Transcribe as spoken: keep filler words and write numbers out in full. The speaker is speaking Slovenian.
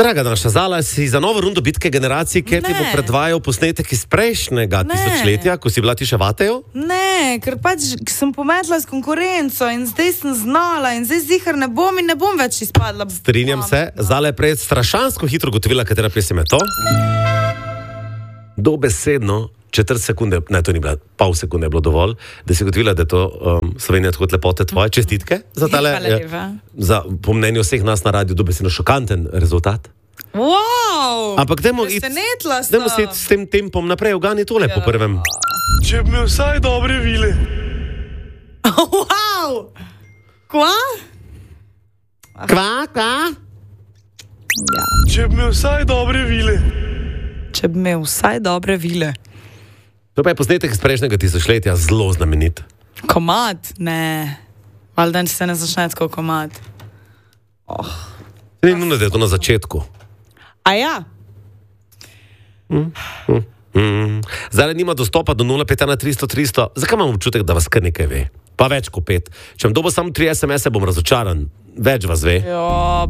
Draga naša Zala, si za novo rundo bitke generacij, ker ti bo predvajal posnetek iz prejšnjega ne. tisočletja, ko si bila ti še vatejo? Ne, ker pač sem pometla s konkurenco in zdaj sem znala in zdaj zihar ne bom in ne bom več izpadla. Strinjam se, Zala je prej strašansko hitro gotovila, katera pesem je to. Dobesedno, četrt sekunde, ne, to ni bila, pol sekunde je bilo dovolj, da si gotovila, da je to um, Slovenija tako lepote tvoje. Čestitke za tale, je, za, po mnenju vseh nas na radiju, dobesedno šokanten rezultat. Wow! Ampak dajmo iti s tem tempom naprej, ugani tole ja. po prvem. Če bi imel vsaj dobre vile. Wow! Kva? Kva, kva? Ja. Če bi imel vsaj dobre vile. Če bi imel vsaj dobre vile. To pa je posnetek iz prejšnjega tisočletja zelo znamenit. Komad? Ne. Valjda se ne začne tako komad. Oh. Ni nujno, da je to na začetku. A ja? Mm, mm, mm. Zdaj nima dostopa do nula pet ena tristo tristo. Zakaj imam občutek, da vas kar nekaj ve? Pa več kot pet. Če vam dobo samo tri es em ese, bom razočaran. Več vas ve. Jo,